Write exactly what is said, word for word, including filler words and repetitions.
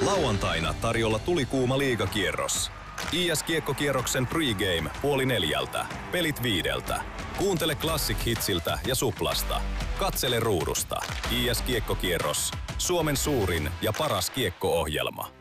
Lauantaina tarjolla tulikuuma liigakierros. I S-kiekkokierroksen pregame puoli neljältä, pelit viideltä. Kuuntele Classic Hitsiltä ja Suplasta. Katsele ruudusta. I S-kiekkokierros. Suomen suurin ja paras kiekko-ohjelma.